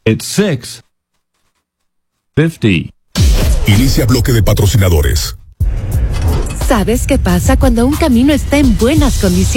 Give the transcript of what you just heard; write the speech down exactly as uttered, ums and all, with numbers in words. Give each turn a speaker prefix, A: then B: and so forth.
A: It's six fifty.
B: Inicia bloque de patrocinadores.
C: ¿Sabes qué pasa cuando un camino está en buenas condiciones?